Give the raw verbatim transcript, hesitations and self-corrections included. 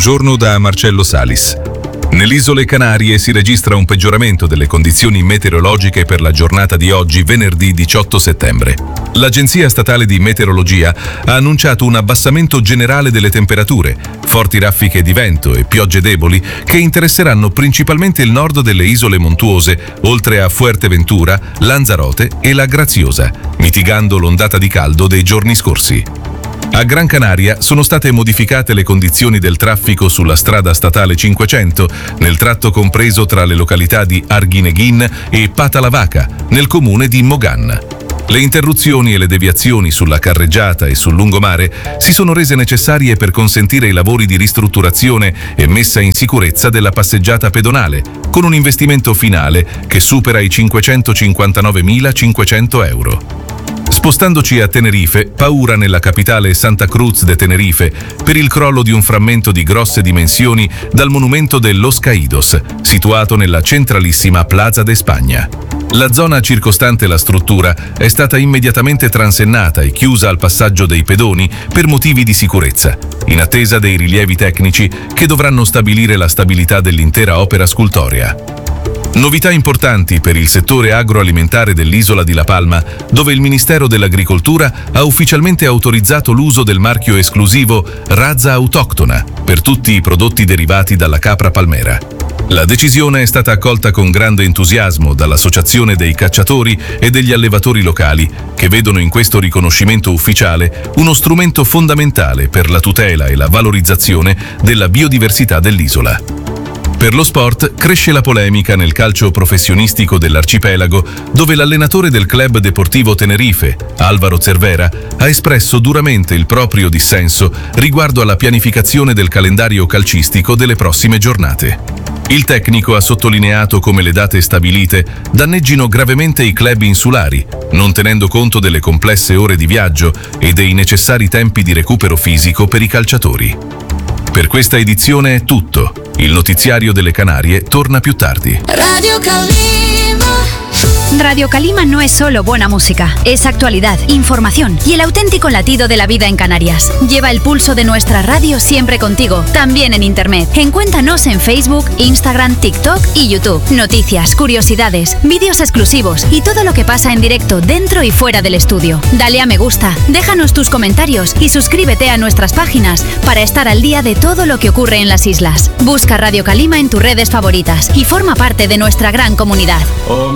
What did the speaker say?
Buongiorno da Marcello Salis. Nelle isole Canarie si registra un peggioramento delle condizioni meteorologiche per la giornata di oggi, venerdì diciotto settembre. L'Agenzia Statale di Meteorologia ha annunciato un abbassamento generale delle temperature, forti raffiche di vento e piogge deboli che interesseranno principalmente il nord delle isole montuose, oltre a Fuerteventura, Lanzarote e la Graziosa, mitigando l'ondata di caldo dei giorni scorsi. A Gran Canaria sono state modificate le condizioni del traffico sulla strada statale cinquecento, nel tratto compreso tra le località di Arguineguín e Patalavaca, nel comune di Mogan. Le interruzioni e le deviazioni sulla carreggiata e sul lungomare si sono rese necessarie per consentire i lavori di ristrutturazione e messa in sicurezza della passeggiata pedonale, con un investimento finale che supera i cinquecentocinquantanovemilacinquecento euro. Spostandoci a Tenerife, paura nella capitale Santa Cruz de Tenerife per il crollo di un frammento di grosse dimensioni dal monumento de Los Caídos, situato nella centralissima Plaza de España. La zona circostante la struttura è stata immediatamente transennata e chiusa al passaggio dei pedoni per motivi di sicurezza, in attesa dei rilievi tecnici che dovranno stabilire la stabilità dell'intera opera scultorea. Novità importanti per il settore agroalimentare dell'isola di La Palma, dove il Ministero dell'Agricoltura ha ufficialmente autorizzato l'uso del marchio esclusivo Razza Autoctona per tutti i prodotti derivati dalla capra palmera. La decisione è stata accolta con grande entusiasmo dall'Associazione dei cacciatori e degli allevatori locali, che vedono in questo riconoscimento ufficiale uno strumento fondamentale per la tutela e la valorizzazione della biodiversità dell'isola. Per lo sport cresce la polemica nel calcio professionistico dell'arcipelago, dove l'allenatore del Club Deportivo Tenerife, Álvaro Cervera, ha espresso duramente il proprio dissenso riguardo alla pianificazione del calendario calcistico delle prossime giornate. Il tecnico ha sottolineato come le date stabilite danneggino gravemente i club insulari, non tenendo conto delle complesse ore di viaggio e dei necessari tempi di recupero fisico per i calciatori. Per questa edizione è tutto. Il notiziario delle Canarie torna più tardi. Radio Calima. Radio Calima no es solo buena música, es actualidad, información y el auténtico latido de la vida en Canarias. Lleva el pulso de nuestra radio siempre contigo, también en internet. Encuéntranos en Facebook, Instagram, TikTok y YouTube. Noticias, curiosidades, vídeos exclusivos y todo lo que pasa en directo dentro y fuera del estudio. Dale a me gusta, déjanos tus comentarios y suscríbete a nuestras páginas para estar al día de todo lo que ocurre en las islas. Busca Radio Calima en tus redes favoritas y forma parte de nuestra gran comunidad.